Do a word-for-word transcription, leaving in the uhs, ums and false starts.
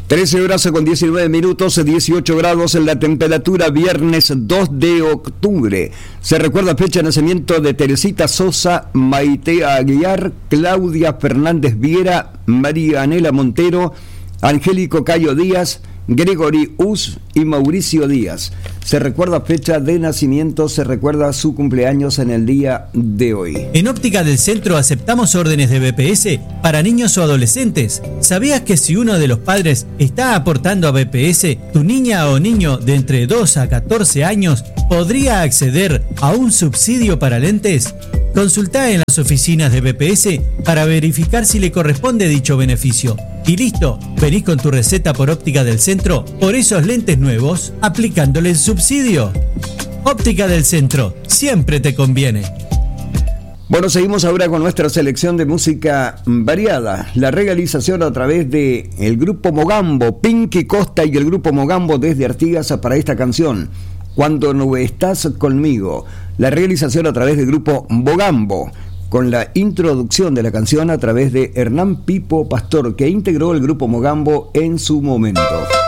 trece horas con diecinueve minutos, dieciocho grados en la temperatura, viernes dos de octubre. Se recuerda fecha de nacimiento de Teresita Sosa, Maite Aguiar, Claudia Fernández Viera, María Anela Montero, Angélico Cayo Díaz, Gregory Us y Mauricio Díaz. Se recuerda fecha de nacimiento, se recuerda su cumpleaños en el día de hoy. En Óptica del Centro aceptamos órdenes de B P S para niños o adolescentes. ¿Sabías que si uno de los padres está aportando a B P S, tu niña o niño de entre dos a catorce años podría acceder a un subsidio para lentes? Consultá en las oficinas de B P S para verificar si le corresponde dicho beneficio. Y listo, venís con tu receta por Óptica del Centro por esos lentes nuevos, aplicándole el subsidio. Óptica del Centro, siempre te conviene. Bueno, seguimos ahora con nuestra selección de música variada. La realización a través de el grupo Mogambo, Pinky Costa y el grupo Mogambo desde Artigas para esta canción, Cuando no estás conmigo. La realización a través del grupo Mogambo, con la introducción de la canción a través de Hernán Pipo Pastor, que integró el grupo Mogambo en su momento.